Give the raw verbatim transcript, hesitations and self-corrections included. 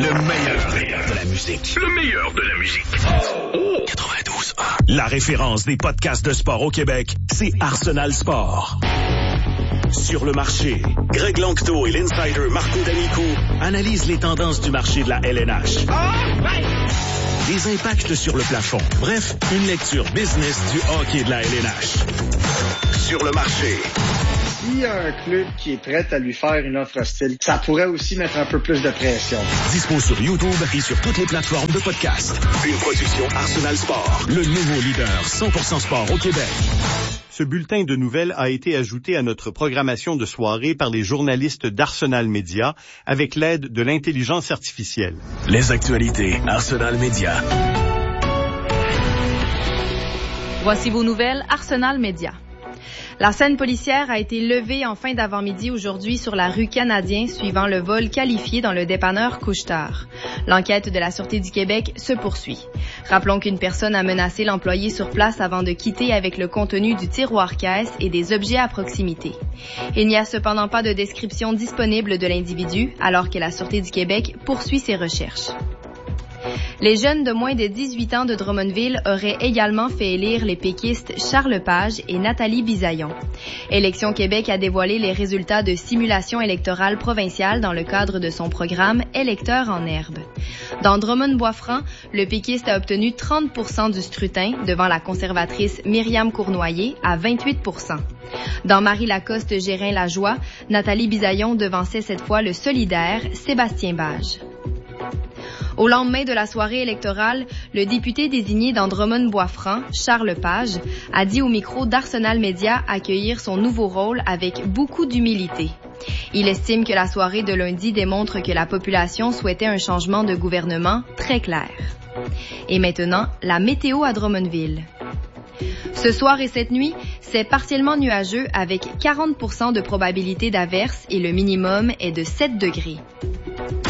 Le meilleur de la musique. Le meilleur de la musique. Oh. quatre-vingt-douze un. La référence des podcasts de sport au Québec, c'est Arsenal Sport. Sur le marché, Greg Lanctot et l'insider Marco D'Amico analysent les tendances du marché de la L N H. Des impacts sur le plafond. Bref, une lecture business du hockey de la L N H. Sur le marché. S'il y a un club qui est prêt à lui faire une offre hostile, ça pourrait aussi mettre un peu plus de pression. Dispo sur YouTube et sur toutes les plateformes de podcast. Une production Arsenal Sport, le nouveau leader cent pour cent sport au Québec. Ce bulletin de nouvelles a été ajouté à notre programmation de soirée par les journalistes d'Arsenal Media avec l'aide de l'intelligence artificielle. Les actualités Arsenal Media. Voici vos nouvelles Arsenal Media. La scène policière a été levée en fin d'avant-midi aujourd'hui sur la rue Canadien suivant le vol qualifié dans le dépanneur Couche-Tard. L'enquête de la Sûreté du Québec se poursuit. Rappelons qu'une personne a menacé l'employé sur place avant de quitter avec le contenu du tiroir-caisse et des objets à proximité. Il n'y a cependant pas de description disponible de l'individu alors que la Sûreté du Québec poursuit ses recherches. Les jeunes de moins de dix-huit ans de Drummondville auraient également fait élire les péquistes Charles Page et Nathalie Bisaillon. Élections Québec a dévoilé les résultats de simulation électorale provinciale dans le cadre de son programme Électeurs en herbe. Dans Drummond-Boisfranc, le péquiste a obtenu trente pour cent du scrutin devant la conservatrice Myriam Cournoyer à vingt-huit pour cent. Dans Marie-Lacoste-Gérin-Lajoie, Nathalie Bisaillon devançait cette fois le solidaire Sébastien Bage. Au lendemain de la soirée électorale, le député désigné dans Drummond-Boisfranc, Charles Page, a dit au micro d'Arsenal Media accueillir son nouveau rôle avec beaucoup d'humilité. Il estime que la soirée de lundi démontre que la population souhaitait un changement de gouvernement très clair. Et maintenant, la météo à Drummondville. Ce soir et cette nuit, c'est partiellement nuageux avec quarante pour cent de probabilité d'averse et le minimum est de sept degrés.